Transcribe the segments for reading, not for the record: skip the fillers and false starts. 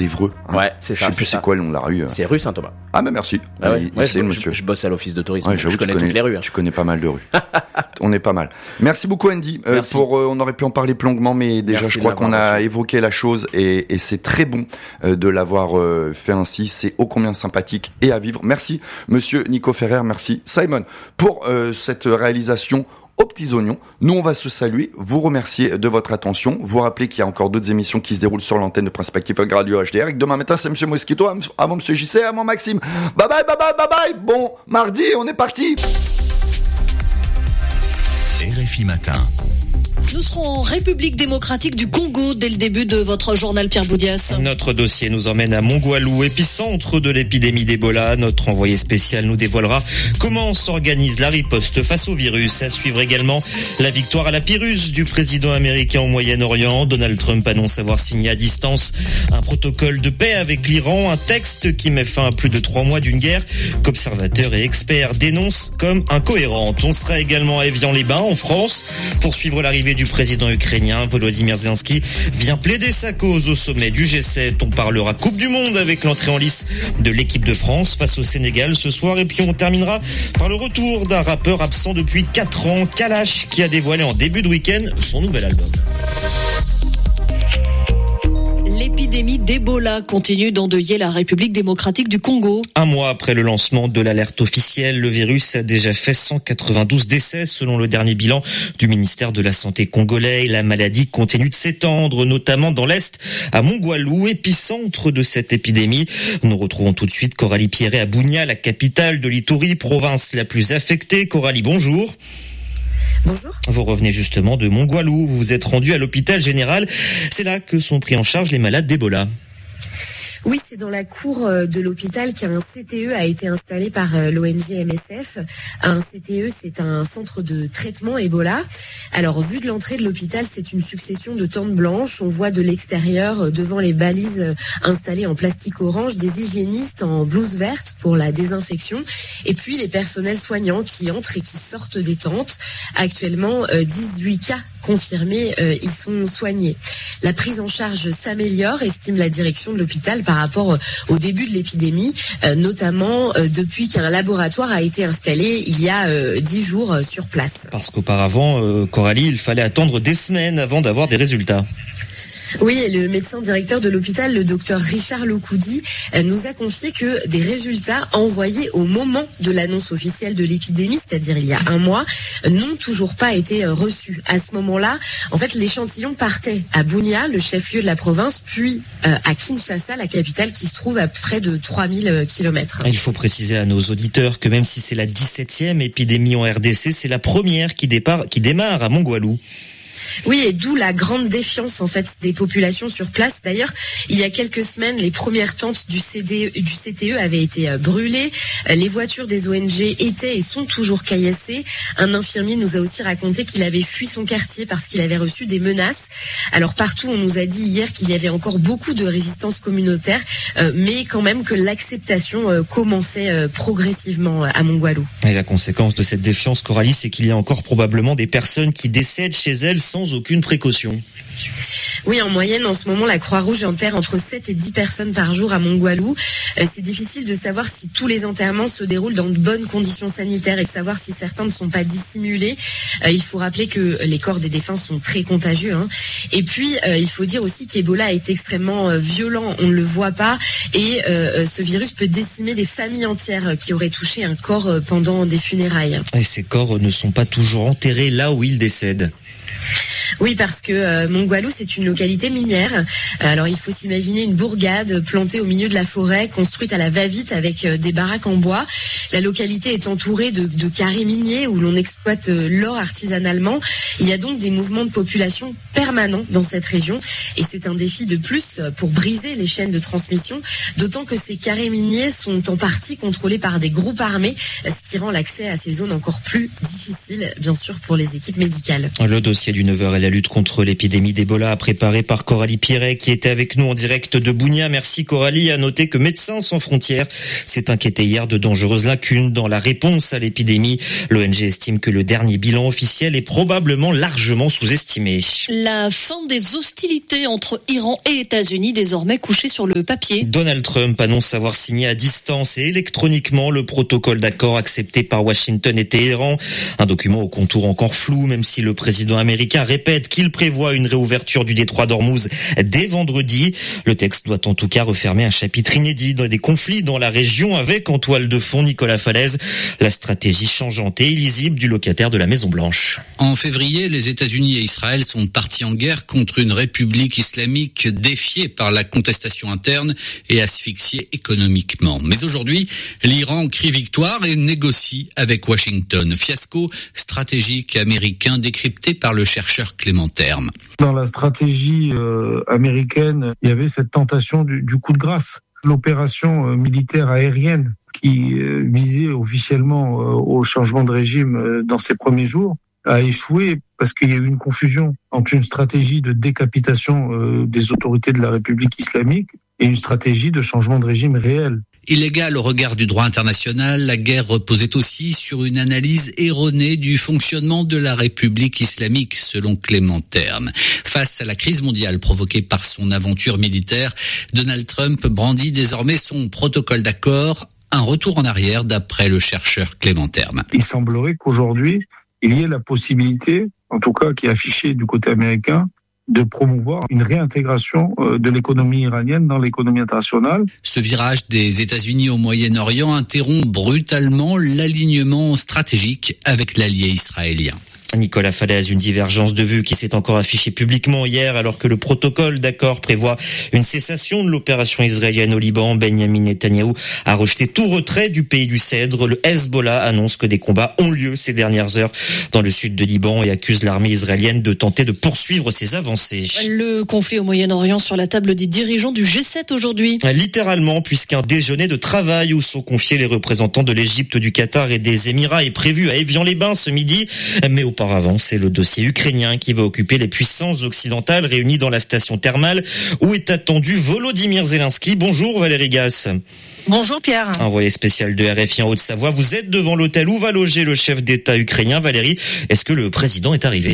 d'Évreux. Hein. Ouais, c'est ça. Je sais plus c'est quoi le nom de la rue. C'est rue Saint-Thomas. Ah, mais merci. Ah ouais. C'est le monsieur. Je bosse à l'office de tourisme. Ouais, je connais toutes les rues. Hein. Tu connais pas mal de rues. On est pas mal. Merci beaucoup, Andy. On aurait pu en parler plus longuement, mais déjà, merci, je crois qu'on a évoqué la chose et c'est très bon de l'avoir fait ainsi. C'est ô combien sympathique et à vivre. Merci, monsieur Nico Ferrer. Merci, Simon, pour cette réalisation aux petits oignons. Nous, on va se saluer, vous remercier de votre attention, vous rappeler qu'il y a encore d'autres émissions qui se déroulent sur l'antenne de Principe Actif Radio HDR. Et que demain matin, c'est monsieur Mosquito, avant monsieur JC, avant Maxime. Bye bye, bye bye, bye bye. Bon, mardi, on est parti. RFI Matin. Nous serons en République démocratique du Congo dès le début de votre journal, Pierre Boudias. Notre dossier nous emmène à Mongwalu, épicentre de l'épidémie d'Ebola. Notre envoyé spécial nous dévoilera comment s'organise la riposte face au virus. À suivre également la victoire à la Pyrrhus du président américain au Moyen-Orient. Donald Trump annonce avoir signé à distance un protocole de paix avec l'Iran, un texte qui met fin à plus de 3 mois d'une guerre qu'observateurs et experts dénoncent comme incohérente. On sera également à Évian-les-Bains, en France, pour suivre l'arrivée du président ukrainien. Volodymyr Zelensky vient plaider sa cause au sommet du G7. On parlera Coupe du Monde avec l'entrée en lice de l'équipe de France face au Sénégal ce soir. Et puis on terminera par le retour d'un rappeur absent depuis 4 ans, Kalash, qui a dévoilé en début de week-end son nouvel album. L'épidémie d'Ebola continue d'endeuiller la République démocratique du Congo. Un mois après le lancement de l'alerte officielle, le virus a déjà fait 192 décès selon le dernier bilan du ministère de la Santé congolais. La maladie continue de s'étendre, notamment dans l'Est, à Mongwalu, épicentre de cette épidémie. Nous retrouvons tout de suite Coralie Pierret à Bunia, la capitale de l'Ituri, province la plus affectée. Coralie, bonjour. Bonjour. Vous revenez justement de Mongwalu, vous vous êtes rendu à l'hôpital général. C'est là que sont pris en charge les malades d'Ebola. Oui, c'est dans la cour de l'hôpital qu'un CTE a été installé par l'ONG MSF. Un CTE, c'est un centre de traitement Ebola. Alors, vu de l'entrée de l'hôpital, c'est une succession de tentes blanches. On voit de l'extérieur, devant les balises installées en plastique orange, des hygiénistes en blouse verte pour la désinfection. Et puis, les personnels soignants qui entrent et qui sortent des tentes. Actuellement, 18 cas confirmés y sont soignés. La prise en charge s'améliore, estime la direction de l'hôpital par rapport au début de l'épidémie, notamment depuis qu'un laboratoire a été installé il y a 10 jours sur place. Parce qu'auparavant, Coralie, il fallait attendre des semaines avant d'avoir des résultats. Oui, et le médecin directeur de l'hôpital, le docteur Richard Lokoudi, nous a confié que des résultats envoyés au moment de l'annonce officielle de l'épidémie, c'est-à-dire il y a 1 mois, n'ont toujours pas été reçus. À ce moment-là, en fait, l'échantillon partait à Bunia, le chef-lieu de la province, puis à Kinshasa, la capitale, qui se trouve à près de 3000 km. Il faut préciser à nos auditeurs que même si c'est la 17e épidémie en RDC, c'est la première qui démarre à Mongwalu. Oui, et d'où la grande défiance en fait des populations sur place. D'ailleurs, il y a quelques semaines, les premières tentes du CTE avaient été brûlées. Les voitures des ONG étaient et sont toujours caillassées. Un infirmier nous a aussi raconté qu'il avait fui son quartier parce qu'il avait reçu des menaces. Alors partout, on nous a dit hier qu'il y avait encore beaucoup de résistance communautaire, mais quand même que l'acceptation commençait progressivement à Mongwalu. Et la conséquence de cette défiance, Coralie, c'est qu'il y a encore probablement des personnes qui décèdent chez elles sans aucune précaution. Oui, en moyenne, en ce moment, la Croix-Rouge enterre entre 7 et 10 personnes par jour à Mongwalu. C'est difficile de savoir si tous les enterrements se déroulent dans de bonnes conditions sanitaires et de savoir si certains ne sont pas dissimulés. Il faut rappeler que les corps des défunts sont très contagieux. Et puis, il faut dire aussi qu'Ebola est extrêmement violent. On ne le voit pas. Et ce virus peut décimer des familles entières qui auraient touché un corps pendant des funérailles. Et ces corps ne sont pas toujours enterrés là où ils décèdent. Oui, parce que Mongwalu, c'est une localité minière. Alors, il faut s'imaginer une bourgade plantée au milieu de la forêt, construite à la va-vite avec des baraques en bois. La localité est entourée de carrés miniers où l'on exploite l'or artisanalement. Il y a donc des mouvements de population permanents dans cette région. Et c'est un défi de plus pour briser les chaînes de transmission, d'autant que ces carrés miniers sont en partie contrôlés par des groupes armés, ce qui rend l'accès à ces zones encore plus difficile, bien sûr, pour les équipes médicales. Le dossier du 9h et la lutte contre l'épidémie d'Ebola préparé par Coralie Pierret qui était avec nous en direct de Bunia. Merci Coralie. À noter que Médecins sans frontières s'est inquiété hier de dangereuses lacunes dans la réponse à l'épidémie. L'ONG estime que le dernier bilan officiel est probablement largement sous-estimé. La fin des hostilités entre Iran et États-Unis désormais couchée sur le papier. Donald Trump annonce avoir signé à distance et électroniquement le protocole d'accord accepté par Washington et Téhéran. Un document au contour encore flou, même si le président américain répète qu'il prévoit une réouverture du détroit d'Ormuz dès vendredi. Le texte doit en tout cas refermer un chapitre inédit des conflits dans la région avec en toile de fond Nicolas Falaise, la stratégie changeante et illisible du locataire de la Maison-Blanche. En février, les États-Unis et Israël sont partis en guerre contre une république islamique défiée par la contestation interne et asphyxiée économiquement. Mais aujourd'hui, l'Iran crie victoire et négocie avec Washington. Fiasco stratégique américain décrypté par le chercheur Clément Terme. Dans la stratégie américaine, il y avait cette tentation du coup de grâce. L'opération militaire aérienne qui visait officiellement au changement de régime dans ses premiers jours a échoué parce qu'il y a eu une confusion entre une stratégie de décapitation des autorités de la République islamique et une stratégie de changement de régime réel. Illégale au regard du droit international, la guerre reposait aussi sur une analyse erronée du fonctionnement de la République islamique, selon Clément Terme. Face à la crise mondiale provoquée par son aventure militaire, Donald Trump brandit désormais son protocole d'accord, un retour en arrière d'après le chercheur Clément Terme. Il semblerait qu'aujourd'hui, il y ait la possibilité, en tout cas qui est affichée du côté américain, de promouvoir une réintégration de l'économie iranienne dans l'économie internationale. Ce virage des États-Unis au Moyen-Orient interrompt brutalement l'alignement stratégique avec l'allié israélien. Nicolas Falaise, une divergence de vue qui s'est encore affichée publiquement hier alors que le protocole d'accord prévoit une cessation de l'opération israélienne au Liban. Benyamin Netanyahou a rejeté tout retrait du pays du Cèdre. Le Hezbollah annonce que des combats ont lieu ces dernières heures dans le sud de Liban et accuse l'armée israélienne de tenter de poursuivre ses avancées. Le conflit au Moyen-Orient sur la table des dirigeants du G7 aujourd'hui. Littéralement, puisqu'un déjeuner de travail où sont confiés les représentants de l'Égypte, du Qatar et des Émirats est prévu à Évian-les-Bains ce midi. Mais auparavant, c'est le dossier ukrainien qui va occuper les puissances occidentales réunies dans la station thermale où est attendu Volodymyr Zelensky. Bonjour Valérie Gasse. Bonjour Pierre. Envoyé spécial de RFI en Haute-Savoie, vous êtes devant l'hôtel où va loger le chef d'État ukrainien. Valérie, est-ce que le président est arrivé ?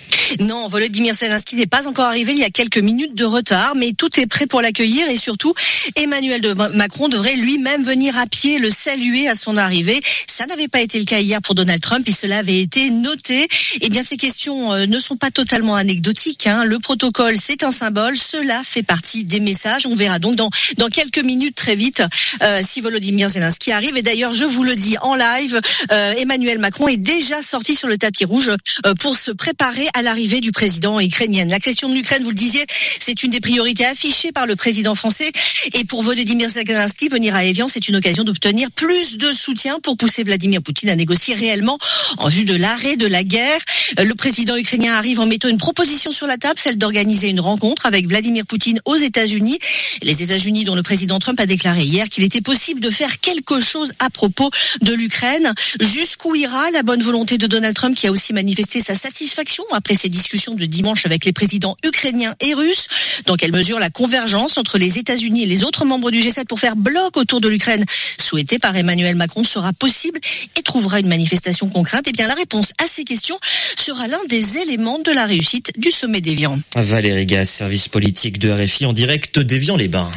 Non, Volodymyr Zelensky n'est pas encore arrivé, il y a quelques minutes de retard, mais tout est prêt pour l'accueillir et surtout, Emmanuel Macron devrait lui-même venir à pied le saluer à son arrivée. Ça n'avait pas été le cas hier pour Donald Trump et cela avait été noté. Eh bien, ces questions ne sont pas totalement anecdotiques, hein. Le protocole, c'est un symbole, cela fait partie des messages. On verra donc dans quelques minutes très vite si Volodymyr Zelensky arrive. Et d'ailleurs, je vous le dis en live, Emmanuel Macron est déjà sorti sur le tapis rouge pour se préparer à l'arrivée du président ukrainien. La question de l'Ukraine, vous le disiez, c'est une des priorités affichées par le président français. Et pour Volodymyr Zelensky, venir à Évian, c'est une occasion d'obtenir plus de soutien pour pousser Vladimir Poutine à négocier réellement en vue de l'arrêt de la guerre. Le président ukrainien arrive en mettant une proposition sur la table, celle d'organiser une rencontre avec Vladimir Poutine aux États-Unis. Les États-Unis dont le président Trump a déclaré hier qu'il était possible de faire quelque chose à propos de l'Ukraine. Jusqu'où ira la bonne volonté de Donald Trump qui a aussi manifesté sa satisfaction après ses discussions de dimanche avec les présidents ukrainiens et russes? Dans quelle mesure la convergence entre les États-Unis et les autres membres du G7 pour faire bloc autour de l'Ukraine, souhaitée par Emmanuel Macron, sera possible et trouvera une manifestation concrète? Eh bien, la réponse à ces questions sera l'un des éléments de la réussite du sommet d'Évian. Valérie Gasse, service politique de RFI en direct d'Évian-les-Bains.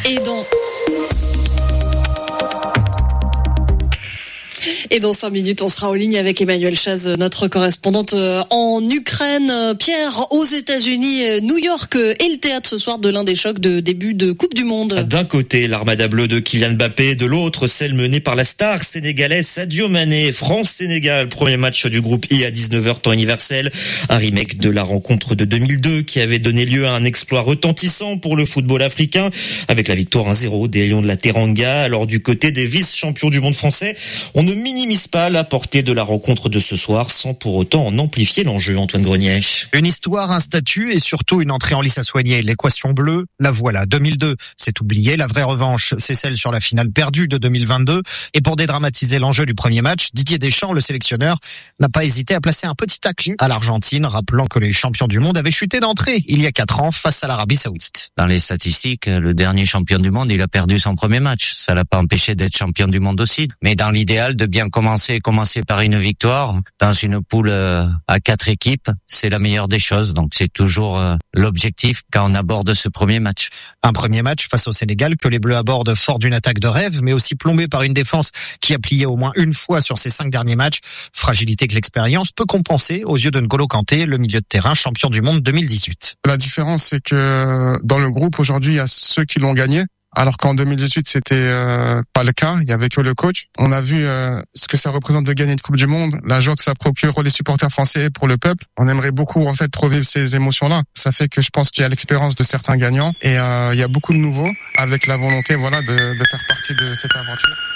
Et dans 5 minutes, on sera en ligne avec Emmanuel Chaz, notre correspondante en Ukraine. Pierre, aux États-Unis, New York est le théâtre ce soir de l'un des chocs de début de Coupe du Monde. D'un côté, l'armada bleue de Kylian Mbappé, de l'autre, celle menée par la star sénégalaise Sadio Mané. France-Sénégal, premier match du groupe I à 19h temps universel. Un remake de la rencontre de 2002 qui avait donné lieu à un exploit retentissant pour le football africain avec la victoire 1-0 des Lions de la Teranga. Alors du côté des vice-champions du monde français, on ne minimise minimise pas la portée de la rencontre de ce soir sans pour autant en amplifier l'enjeu, Antoine Grenier. Une histoire, un statut et surtout une entrée en lice à soigner. L'équation bleue, la voilà. 2002, c'est oublié. La vraie revanche, c'est celle sur la finale perdue de 2022. Et pour dédramatiser l'enjeu du premier match, Didier Deschamps, le sélectionneur, n'a pas hésité à placer un petit tacle à l'Argentine, rappelant que les champions du monde avaient chuté d'entrée il y a 4 ans face à l'Arabie Saoudite. Dans les statistiques, le dernier champion du monde, il a perdu son premier match. Ça l'a pas empêché d'être champion du monde aussi. Mais dans l'idéal, de bien commencer par une victoire dans une poule à 4 équipes, c'est la meilleure des choses. Donc c'est toujours l'objectif quand on aborde ce premier match. Un premier match face au Sénégal que les Bleus abordent fort d'une attaque de rêve, mais aussi plombé par une défense qui a plié au moins une fois sur ses 5 derniers matchs. Fragilité que l'expérience peut compenser aux yeux de N'Golo Kanté, le milieu de terrain champion du monde 2018. La différence, c'est que dans le groupe aujourd'hui, il y a ceux qui l'ont gagné. Alors qu'en 2018, c'était pas le cas, il y avait que le coach. On a vu ce que ça représente de gagner une Coupe du Monde, la joie que ça procure pour les supporters français et pour le peuple. On aimerait beaucoup en fait revivre ces émotions-là. Ça fait que je pense qu'il y a l'expérience de certains gagnants et il y a beaucoup de nouveaux avec la volonté de faire partie de cette aventure.